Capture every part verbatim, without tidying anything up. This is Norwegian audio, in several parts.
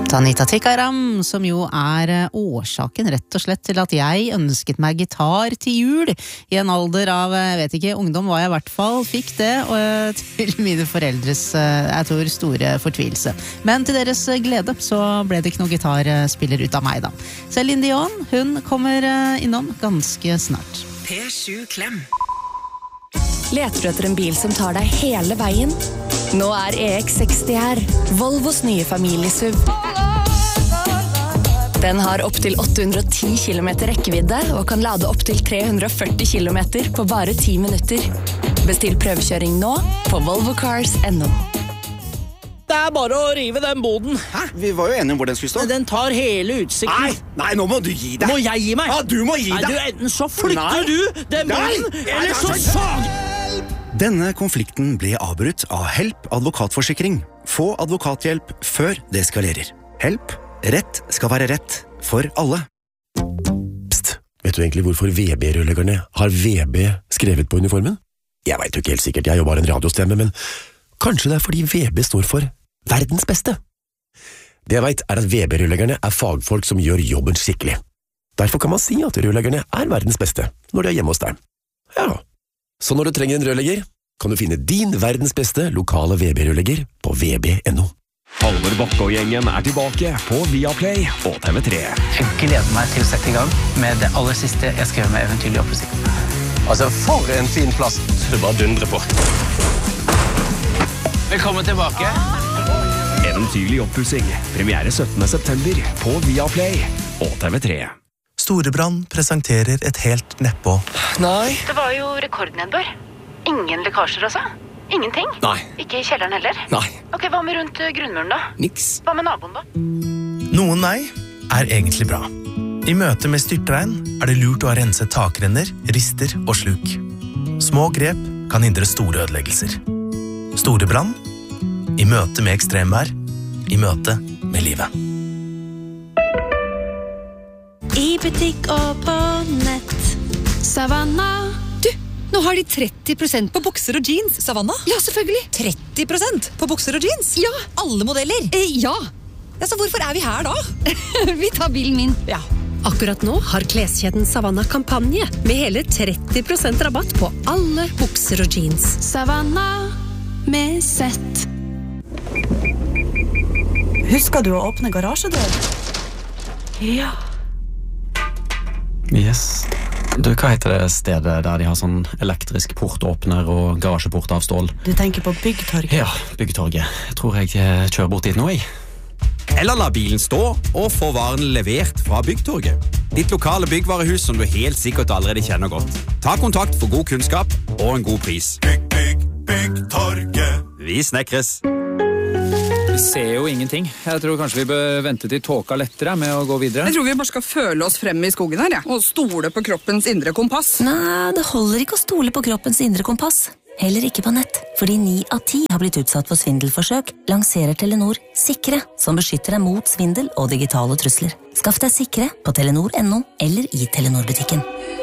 Tanita Tikaram, som jo er årsaken rett og slett til at jeg ønsket meg gitar til jul i en alder av, jeg vet ikke, ungdom var jeg i hvert fall, fikk det og til mine foreldres, jeg tror, store fortvilelse. Men til deres glede så ble det ikke noe gitarspiller ut av meg da. Celine Dion, hun kommer innom ganske snart. P sju Klem. Leter du etter en bil som tar deg hele veien? Nå er E X seksti her, Volvos nye familiesuv. Den har opp til åtte hundre og ti kilometer rekkevidde og kan lade opp til tre hundre og førti kilometer på bare ti minutter. Bestill prøvekjøring nå på volvo cars punktum no. Det er bare å rive den boden. Hæ? Vi var jo enige om hvor den skulle stå. Den tar hele utsikten. Nei, nei, nå må du gi deg. Må jeg gi meg? Ja, du må gi deg. Nei, du, enten så flytter nei. du den boden, Nei. eller Nei, så nei. sag... Denne konflikten ble avbrutt av Help advokatforsikring. Få advokathjelp før det eskalerer. Help. Rett skal være rett for alle. Psst, vet du egentlig hvorfor V B-rørleggerne har V B skrevet på uniformen? Jeg vet jo ikke helt sikkert, jeg er jo bare en radiostemme, men kanskje det er fordi V B står for verdens beste. Det jeg vet er at V B-rørleggerne er fagfolk som gjør jobben skikkelig. Derfor kan man si at rørleggerne er verdens beste når de er hjemme hos deg. Ja. Så når du trenger en rørlegger, kan du finne din verdens beste lokale V B-rørlegger på v b punktum no. Halvor Bakke og gjengen er tilbake på Viaplay og T V tre. Jeg gleder meg til å sette i gang med det aller siste jeg skal gjøre med Eventyrlig oppussing. Altså, for en fin plass. Du bare dundrer på. Velkommen tilbake. Eventyrlig oppussing. Premiere syttende september på Viaplay og T V tre. Storebrand presenterer et helt nedpå. Nei. Det var jo rekordnedbør. Ingen lekkasjer altså? Ingenting? Nei. Ikke i kjelleren heller? Nei. Ok, hva med rundt grunnmuren da? Niks. Hva med naboen da? Noen nei er egentlig bra. I møte med styrtregn er det lurt å ha renset takrenner, rister og sluk. Små grep kan hindre store ødeleggelser. Storebrand. I møte med ekstremvær. I møte med livet. I butikk og på nett. Savannah. Du, nå har de tretti prosent på bukser og jeans. Savannah? Ja, selvfølgelig. tretti prosent på bukser og jeans? Ja. Alle modeller? Eh, ja. Ja, så hvorfor er vi her da? Vi tar bilen min. Ja. Akkurat nå har kleskjeden Savannah kampanje med hele tretti prosent rabatt på alle bukser og jeans. Savannah med sett. Husker du å åpne garasjedør? Ja. Yes. Du, hva heter det stedet der de har sånn elektrisk portåpner og garasjeport av stål? Du tenker på Byggtorget? Ja, Byggtorget. Jeg tror jeg kjører bort dit nå, jeg. Eller la bilen stå og få varen levert fra Byggtorget. Ditt lokale byggvarehus som du helt sikkert allerede kjenner godt. Ta kontakt for god kunnskap og en god pris. Bygg, bygg, Byggtorget. Vi snekres. Vi ser jo ingenting. Jeg tror kanskje vi bør vente til tåka lettere med å gå videre. Jeg tror vi bare skal føle oss frem i skogen her, ja. Og stole på kroppens indre kompass. Nei, det holder ikke å stole på kroppens indre kompass. Heller ikke på nett, fordi ni av ti har blitt utsatt for svindelforsøk, lanserer Telenor Sikre, som beskytter deg mot svindel og digitale trusler. Skaff deg Sikre på telenor punktum no eller i Telenor-butikken.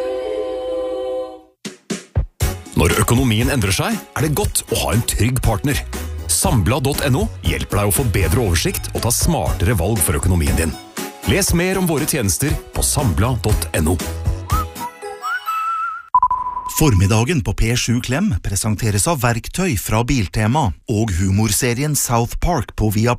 Når økonomien endrer seg, er det godt å ha en trygg partner. Sambla punktum no hjelper deg å få bedre oversikt og ta smartere valg for økonomien din. Les mer om våre tjenester på sambla punktum no. Formiddagen på P sju Klem presenteres av verktøy fra Biltema og humorserien South Park på Via